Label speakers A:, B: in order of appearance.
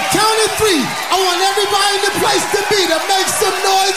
A: count of three, I want everybody in the place to be to make some noise